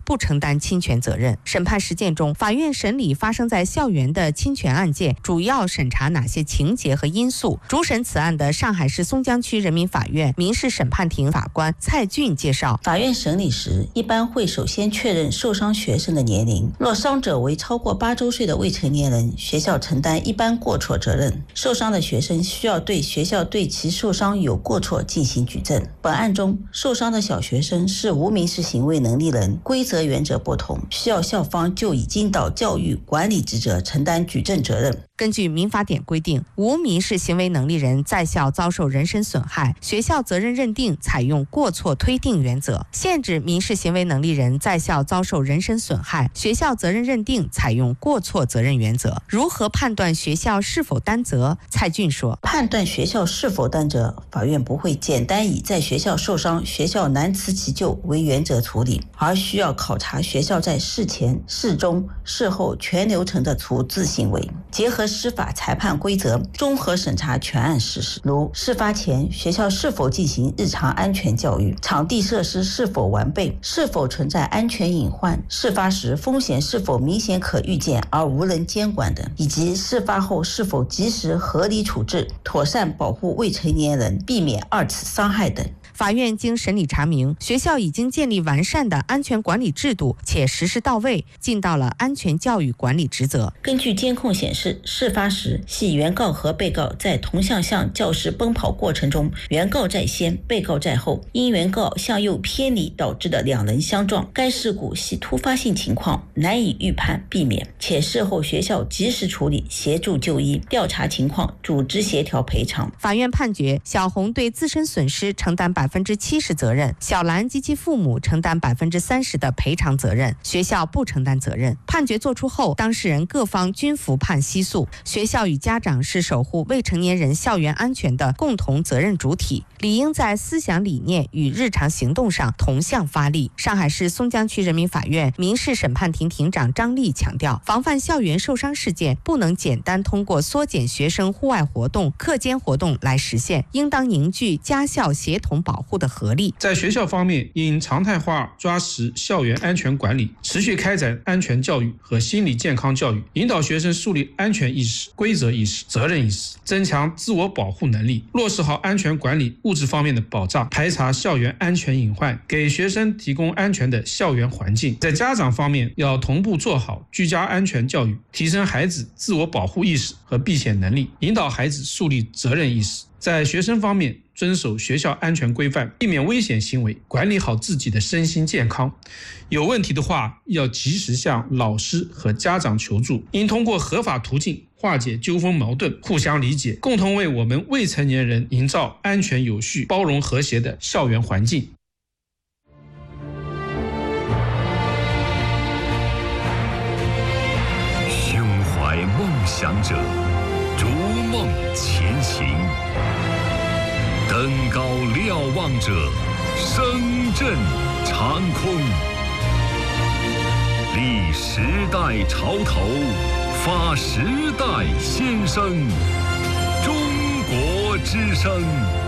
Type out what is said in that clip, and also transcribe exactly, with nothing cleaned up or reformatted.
不承担侵权责任。审判实践中，法院审理发生在校园的侵权案件，主要审查哪些情节和因素？主审此案的上海市松江区人民法院民事审判庭法官蔡俊介绍， 法院审理时一般会首先确认受伤学生的年龄，若伤者为超过八周岁的未成年人，学校承担一般过错责任。受伤的学生需要对学校对其受伤有过错进行举证。本案中，受伤的小学生是无民事行为能力人，规则原则不同，需要校方就已经到教育管理职责承担举证责任。 根据民法典规定，无民事行为能力人在校遭受人身损害，学校责任认定采用过错推定原则；限制民事行为能力人在校遭受人身损害，学校责任认定采用过错责任原则。如何判断学校是否担责？蔡俊说， 判断学校是否担责，法院不会简单以在学校受伤，学校难辞其咎为原则处理，而需要考察学校在事前、事中、事后全流程的处置行为，结合司法裁判规则，综合审查全案事实，如事发前学校是否进行日常安全教育，场地设施是否完备，是否存在安全隐患，事发时风险是否明显可预见而无人监管等，以及事发后是否及时合理处置，妥善保护未成年人，避免二次伤害等。 法院经审理查明，学校已经建立完善的安全管理制度，且实施到位，尽到了安全教育管理职责。 根据监控显示，事发时系原告和被告在同向向教室奔跑过程中，原告在先，被告在后，因原告向右偏离导致的两人相撞。该事故系突发性情况，难以预判避免，且事后学校及时处理，协助就医、调查情况、组织协调赔偿。 法院判决小红对自身损失承担百分之七十责任，小兰及其父母承担百分之三十的赔偿责任，学校不承担责任。判决作出后，当事人各方均服判息诉。学校与家长是守护未成年人校园安全的共同责任主体，理应在思想理念与日常行动上同向发力。上海市松江区人民法院民事审判庭庭长张丽强调，防范校园受伤事件不能简单通过缩减学生户外活动、课间活动来实现，应当凝聚家校协同保护的合力。 在学校方面，应常态化抓实校园安全管理，持续开展安全教育和心理健康教育，引导学生树立安全意识、规则意识、责任意识，增强自我保护能力，落实好安全管理物质方面的保障，排查校园安全隐患，给学生提供安全的校园环境。在家长方面，要同步做好居家安全教育，提升孩子自我保护意识和避险能力，引导孩子树立责任意识。在学生方面，遵守学校安全规范，避免危险行为，管理好自己的身心健康。有问题的话，要及时向老师和家长求助，应通过合法途径化解纠纷矛盾，互相理解，共同为我们未成年人营造安全有序、包容和谐的校园环境。 胸怀梦想者，逐梦前行。登高瞭望者，声震长空。立时代潮头，发时代先声。中国之声。